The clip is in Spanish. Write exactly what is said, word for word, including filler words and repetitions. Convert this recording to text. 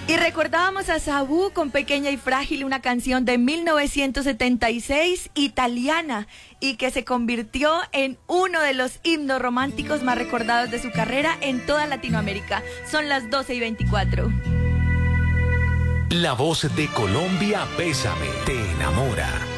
Y recordábamos a Sabú con Pequeña y Frágil, una canción de mil novecientos setenta y seis, italiana, y que se convirtió en uno de los himnos románticos más recordados de su carrera en toda Latinoamérica. Son las doce y veinticuatro. La voz de Colombia, Bésame, te enamora.